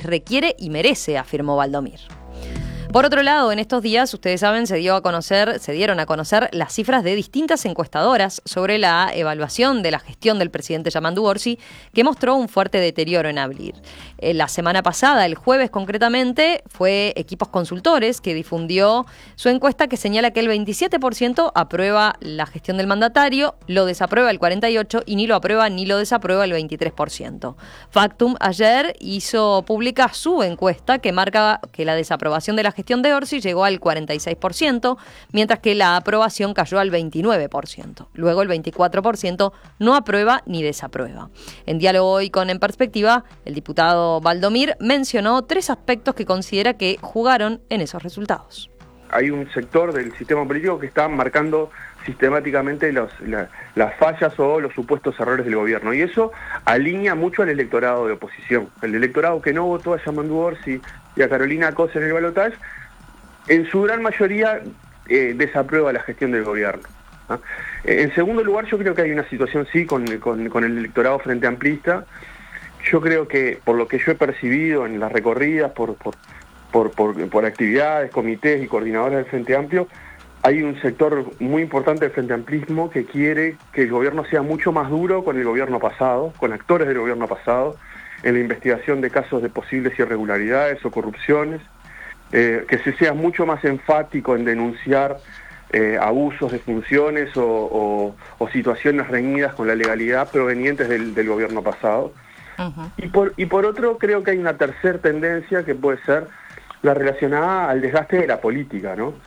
requiere y merece, afirmó Valdomir. Por otro lado, en estos días, ustedes saben, se dieron a conocer las cifras de distintas encuestadoras sobre la evaluación de la gestión del presidente Yamandu Orsi, que mostró un fuerte deterioro en abril. La semana pasada, el jueves concretamente, fue Equipos Consultores que difundió su encuesta que señala que el 27% aprueba la gestión del mandatario, lo desaprueba el 48% y ni lo aprueba ni lo desaprueba el 23%. Factum ayer hizo pública su encuesta que marca que la desaprobación de la gestión de Orsi llegó al 46%, mientras que la aprobación cayó al 29%. Luego el 24% no aprueba ni desaprueba. En diálogo hoy con En Perspectiva, el diputado Valdomir mencionó 3 aspectos que considera que jugaron en esos resultados. Hay un sector del sistema político que está marcando sistemáticamente las fallas o los supuestos errores del gobierno, y eso alinea mucho al electorado de oposición. El electorado que no votó a Yamandu Orsi y a Carolina Cose en el balotaje, en su gran mayoría desaprueba la gestión del gobierno. En segundo lugar, yo creo que hay una situación sí con el electorado frente amplista. Yo creo que, por lo que yo he percibido en las recorridas, por actividades, comités y coordinadores del Frente Amplio, hay un sector muy importante del Frente Amplismo que quiere que el gobierno sea mucho más duro con el gobierno pasado, con actores del gobierno pasado, en la investigación de casos de posibles irregularidades o corrupciones, que se sea mucho más enfático en denunciar abusos de funciones o situaciones reñidas con la legalidad provenientes del gobierno pasado. Uh-huh. Y por otro, creo que hay una tercera tendencia que puede ser la relacionada al desgaste de la política, ¿no?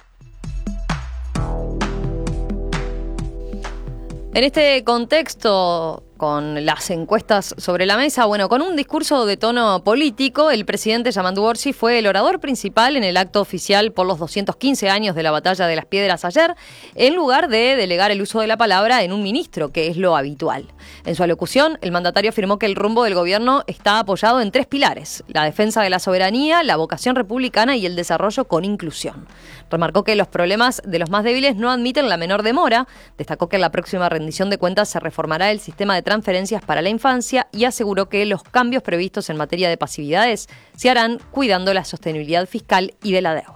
En este contexto, con las encuestas sobre la mesa, con un discurso de tono político, el presidente Yamandu Orsi fue el orador principal en el acto oficial por los 215 años de la Batalla de las Piedras ayer, en lugar de delegar el uso de la palabra en un ministro, que es lo habitual. En su alocución, el mandatario afirmó que el rumbo del gobierno está apoyado en 3 pilares: la defensa de la soberanía, la vocación republicana y el desarrollo con inclusión. Remarcó que los problemas de los más débiles no admiten la menor demora, destacó que en la próxima rendición de cuentas se reformará el sistema de transferencias para la infancia y aseguró que los cambios previstos en materia de pasividades se harán cuidando la sostenibilidad fiscal y de la deuda.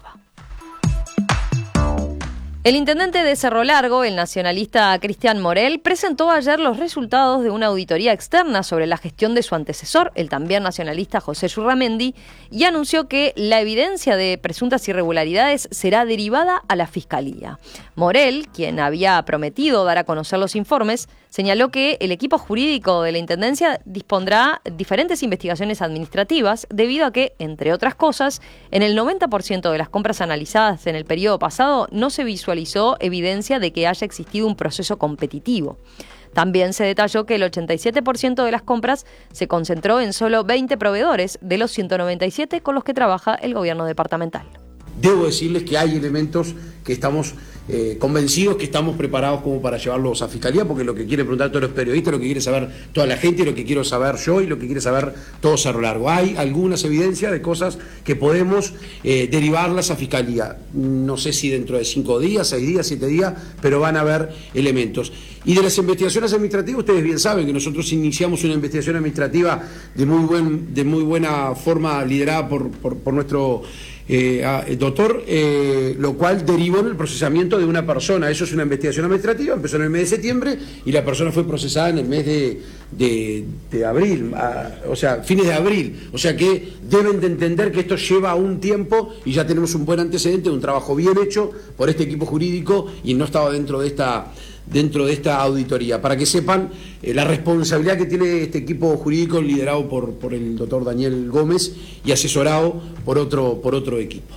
El intendente de Cerro Largo, el nacionalista Cristian Morel, presentó ayer los resultados de una auditoría externa sobre la gestión de su antecesor, el también nacionalista José Yurramendi, y anunció que la evidencia de presuntas irregularidades será derivada a la Fiscalía. Morel, quien había prometido dar a conocer los informes, señaló que el equipo jurídico de la Intendencia dispondrá diferentes investigaciones administrativas debido a que, entre otras cosas, en el 90% de las compras analizadas en el periodo pasado no se visualizó evidencia de que haya existido un proceso competitivo. También se detalló que el 87% de las compras se concentró en solo 20 proveedores de los 197 con los que trabaja el gobierno departamental. Debo decirles que hay elementos que estamos convencidos que estamos preparados como para llevarlos a Fiscalía, porque lo que quieren preguntar todos los periodistas, lo que quiere saber toda la gente, lo que quiero saber yo y lo que quiere saber todo Cerro Largo. Hay algunas evidencias de cosas que podemos derivarlas a Fiscalía. No sé si dentro de 5 días, 6 días, 7 días, pero van a haber elementos. Y de las investigaciones administrativas, ustedes bien saben que nosotros iniciamos una investigación administrativa de muy buena forma, liderada por nuestro doctor, lo cual derivó en el procesamiento de una persona. Eso es una investigación administrativa, empezó en el mes de septiembre y la persona fue procesada en el mes de abril, o sea, fines de abril. O sea que deben de entender que esto lleva un tiempo y ya tenemos un buen antecedente, un trabajo bien hecho por este equipo jurídico y no estaba dentro de esta auditoría, para que sepan la responsabilidad que tiene este equipo jurídico liderado por el doctor Daniel Gómez y asesorado por otro equipo.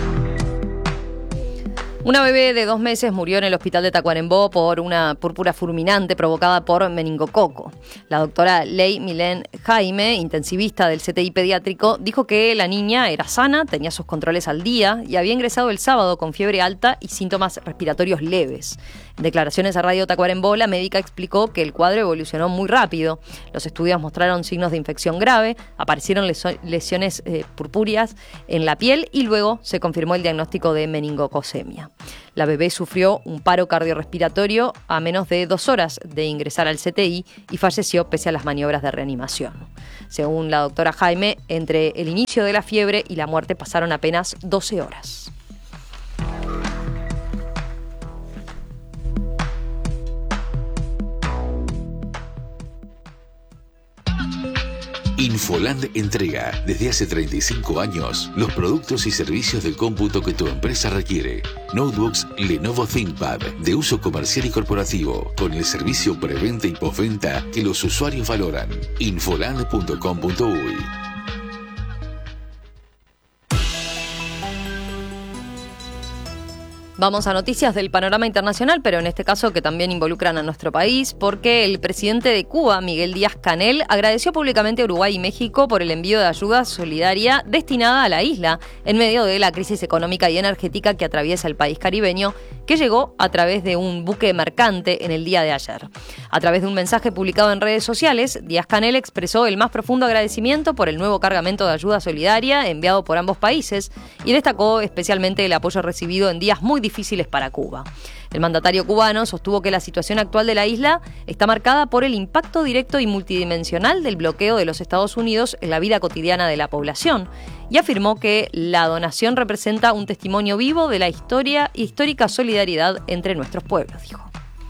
Una bebé de 2 meses murió en el hospital de Tacuarembó por una púrpura fulminante provocada por meningococo. La doctora Ley Milén Jaime, intensivista del CTI pediátrico, dijo que la niña era sana, tenía sus controles al día y había ingresado el sábado con fiebre alta y síntomas respiratorios leves. En declaraciones a Radio Tacuarembó, la médica explicó que el cuadro evolucionó muy rápido. Los estudios mostraron signos de infección grave, aparecieron lesiones purpúreas en la piel y luego se confirmó el diagnóstico de meningocosemia. La bebé sufrió un paro cardiorrespiratorio a menos de 2 horas de ingresar al CTI y falleció pese a las maniobras de reanimación. Según la doctora Jaime, entre el inicio de la fiebre y la muerte pasaron apenas 12 horas. Infoland entrega desde hace 35 años los productos y servicios de cómputo que tu empresa requiere. Notebooks Lenovo ThinkPad de uso comercial y corporativo con el servicio preventa y postventa que los usuarios valoran. Infoland.com.uy. Vamos a noticias del panorama internacional, pero en este caso que también involucran a nuestro país, porque el presidente de Cuba, Miguel Díaz-Canel, agradeció públicamente a Uruguay y México por el envío de ayuda solidaria destinada a la isla en medio de la crisis económica y energética que atraviesa el país caribeño, que llegó a través de un buque mercante en el día de ayer. A través de un mensaje publicado en redes sociales, Díaz-Canel expresó el más profundo agradecimiento por el nuevo cargamento de ayuda solidaria enviado por ambos países y destacó especialmente el apoyo recibido en días muy difíciles para Cuba. El mandatario cubano sostuvo que la situación actual de la isla está marcada por el impacto directo y multidimensional del bloqueo de los Estados Unidos en la vida cotidiana de la población y afirmó que la donación representa un testimonio vivo de la histórica solidaridad entre nuestros pueblos, dijo.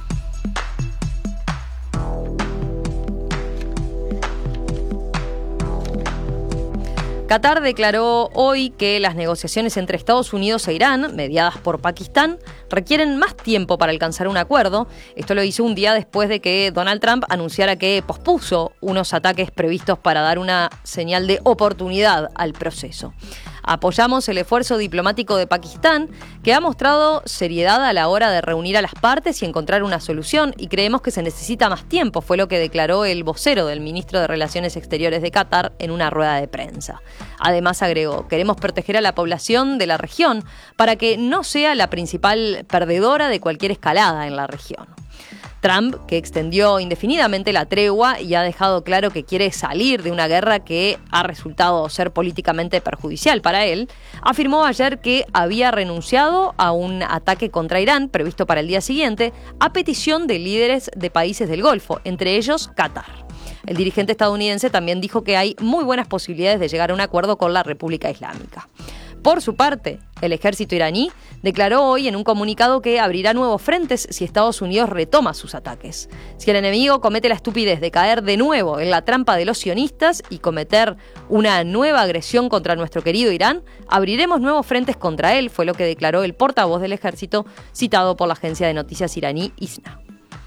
Qatar declaró hoy que las negociaciones entre Estados Unidos e Irán, mediadas por Pakistán, requieren más tiempo para alcanzar un acuerdo. Esto lo hizo un día después de que Donald Trump anunciara que pospuso unos ataques previstos para dar una señal de oportunidad al proceso. Apoyamos el esfuerzo diplomático de Pakistán, que ha mostrado seriedad a la hora de reunir a las partes y encontrar una solución, y creemos que se necesita más tiempo, fue lo que declaró el vocero del ministro de Relaciones Exteriores de Qatar en una rueda de prensa. Además agregó, queremos proteger a la población de la región para que no sea la principal perdedora de cualquier escalada en la región. Trump, que extendió indefinidamente la tregua y ha dejado claro que quiere salir de una guerra que ha resultado ser políticamente perjudicial para él, afirmó ayer que había renunciado a un ataque contra Irán previsto para el día siguiente a petición de líderes de países del Golfo, entre ellos Qatar. El dirigente estadounidense también dijo que hay muy buenas posibilidades de llegar a un acuerdo con la República Islámica. Por su parte, el ejército iraní declaró hoy en un comunicado que abrirá nuevos frentes si Estados Unidos retoma sus ataques. Si el enemigo comete la estupidez de caer de nuevo en la trampa de los sionistas y cometer una nueva agresión contra nuestro querido Irán, abriremos nuevos frentes contra él, fue lo que declaró el portavoz del ejército citado por la agencia de noticias iraní ISNA.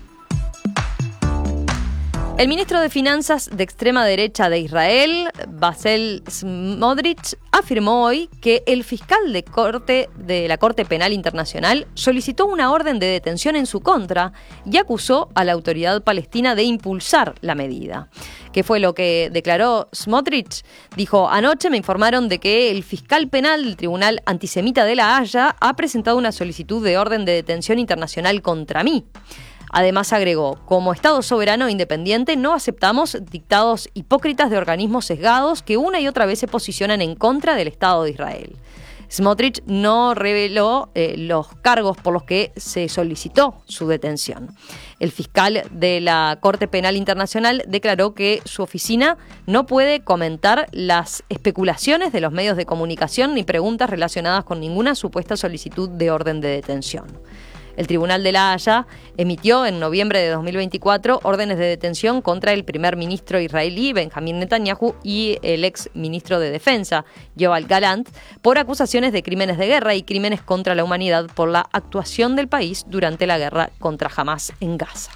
El ministro de Finanzas de extrema derecha de Israel, Bezalel Smotrich, afirmó hoy que el fiscal de la Corte Penal Internacional solicitó una orden de detención en su contra y acusó a la autoridad palestina de impulsar la medida. ¿Qué fue lo que declaró Smotrich? Dijo, anoche me informaron de que el fiscal penal del Tribunal Antisemita de La Haya ha presentado una solicitud de orden de detención internacional contra mí. Además agregó, como Estado soberano e independiente no aceptamos dictados hipócritas de organismos sesgados que una y otra vez se posicionan en contra del Estado de Israel. Smotrich no reveló los cargos por los que se solicitó su detención. El fiscal de la Corte Penal Internacional declaró que su oficina no puede comentar las especulaciones de los medios de comunicación ni preguntas relacionadas con ninguna supuesta solicitud de orden de detención. El Tribunal de La Haya emitió en noviembre de 2024 órdenes de detención contra el primer ministro israelí Benjamín Netanyahu y el ex ministro de Defensa, Yoav Gallant, por acusaciones de crímenes de guerra y crímenes contra la humanidad por la actuación del país durante la guerra contra Hamás en Gaza.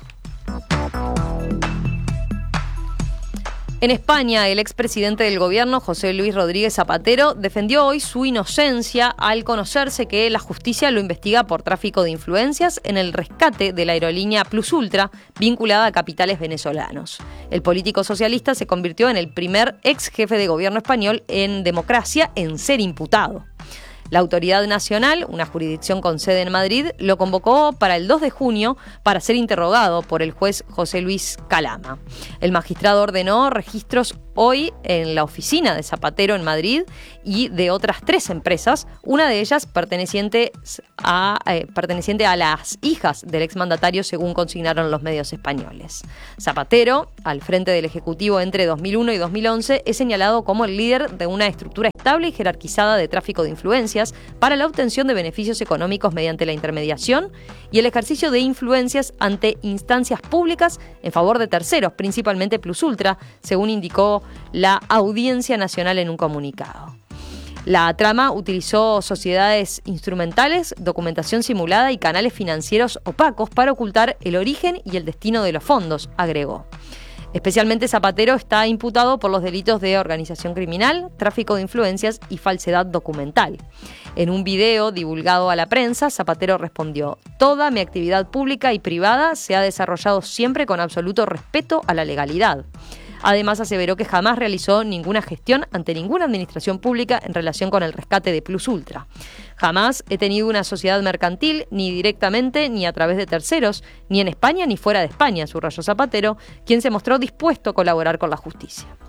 En España, el expresidente del gobierno, José Luis Rodríguez Zapatero, defendió hoy su inocencia al conocerse que la justicia lo investiga por tráfico de influencias en el rescate de la aerolínea Plus Ultra vinculada a capitales venezolanos. El político socialista se convirtió en el primer ex jefe de gobierno español en democracia en ser imputado. La Autoridad Nacional, una jurisdicción con sede en Madrid, lo convocó para el 2 de junio para ser interrogado por el juez José Luis Calama. El magistrado ordenó registros hoy en la oficina de Zapatero en Madrid y de otras 3 empresas, una de ellas perteneciente a las hijas del exmandatario, según consignaron los medios españoles. Zapatero, al frente del Ejecutivo entre 2001 y 2011, es señalado como el líder de una estructura estable y jerarquizada de tráfico de influencias para la obtención de beneficios económicos mediante la intermediación y el ejercicio de influencias ante instancias públicas en favor de terceros, principalmente Plus Ultra, según indicó la Audiencia Nacional en un comunicado. La trama utilizó sociedades instrumentales, documentación simulada y canales financieros opacos para ocultar el origen y el destino de los fondos, agregó. Especialmente Zapatero está imputado por los delitos de organización criminal, tráfico de influencias y falsedad documental. En un video divulgado a la prensa, Zapatero respondió: "Toda mi actividad pública y privada se ha desarrollado siempre con absoluto respeto a la legalidad". Además, aseveró que jamás realizó ninguna gestión ante ninguna administración pública en relación con el rescate de Plus Ultra. Jamás he tenido una sociedad mercantil, ni directamente ni a través de terceros, ni en España ni fuera de España, subrayó Zapatero, quien se mostró dispuesto a colaborar con la justicia.